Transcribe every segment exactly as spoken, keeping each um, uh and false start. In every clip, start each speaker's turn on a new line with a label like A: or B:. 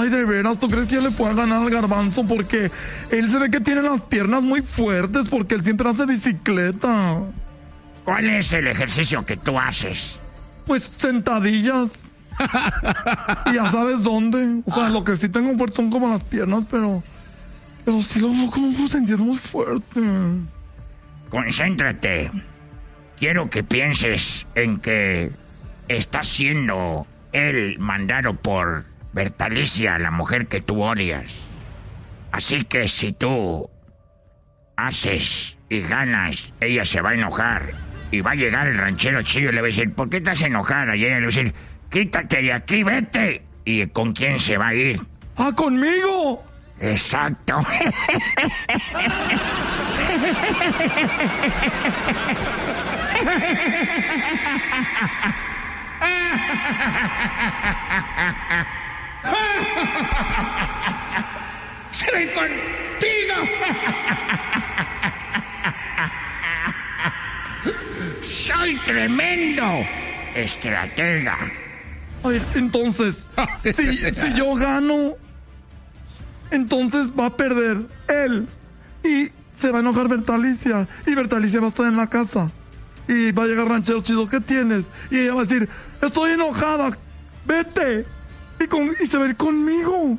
A: Ay, de veras, ¿tú crees que yo le pueda ganar al Garbanzo? Porque él se ve que tiene las piernas muy fuertes porque él siempre hace bicicleta.
B: ¿Cuál es el ejercicio que tú haces?
A: Pues sentadillas. Y ya sabes dónde. O sea, ah. lo que sí tengo fuerte son como las piernas, pero... Pero sí lo hago como sentir muy fuerte.
B: Concéntrate. Quiero que pienses en que está siendo él mandado por Bertalicia, la mujer que tú odias. Así que si tú haces y ganas, ella se va a enojar. Y va a llegar el ranchero chido y le va a decir, ¿por qué estás enojada? Y ella le va a decir, quítate de aquí, vete. ¿Y con quién se va a ir?
A: ¡Ah, conmigo!
B: Exacto. ¡Se ven contigo! ¡Soy tremendo estratega!
A: Ay, entonces, si, si yo gano, entonces va a perder él. Y se va a enojar Bertalicia. Y Bertalicia va a estar en la casa. Y va a llegar ranchero chido, ¿qué tienes? Y ella va a decir, estoy enojada, vete. Y, con, y se va a ir conmigo.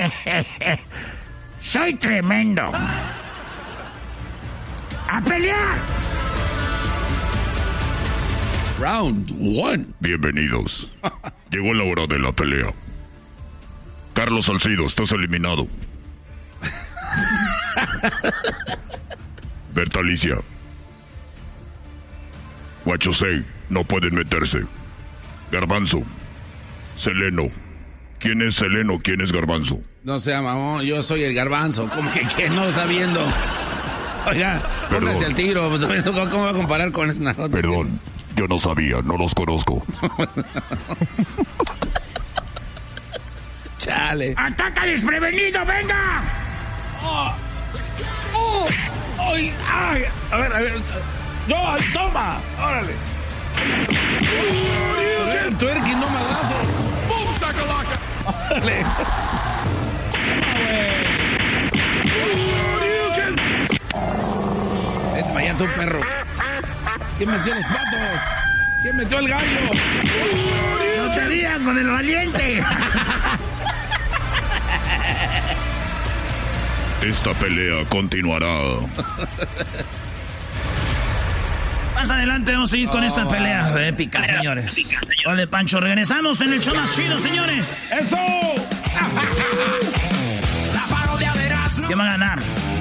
B: Soy tremendo. ¡A pelear!
C: Round one.
D: Bienvenidos. Llegó la hora de la pelea. Carlos Salcido, estás eliminado. Bertalicia. Huachosei, no pueden meterse. Garbanzo. Seleno. ¿Quién es Seleno? ¿Quién es Garbanzo?
C: No sea mamón, yo soy el Garbanzo. ¿Cómo que quién no está viendo? Oiga, póngase el tiro. ¿Cómo va a comparar con ese narrote?
D: Perdón, yo no sabía, no los conozco.
C: Chale.
B: ¡Ataca desprevenido, venga!
C: ¡Oh! ¡Oh! ¡Ay! ¡Ay! A ver, a ver. ¡No! ¡Toma! ¡Órale! Pero era el twerking, no madrazos. ¡Bum! ¡Tacalaca! ¡Órale! Vete para allá, tú, perro. ¿Quién metió los patos? ¿Quién metió el gallo?
B: ¡No te rías con el valiente!
D: Esta pelea continuará.
E: Más adelante vamos a seguir con esta pelea épica, señores. Vale, Pancho, regresamos en el show más chido, señores.
C: ¡Eso!
E: ¿Quién va a ganar?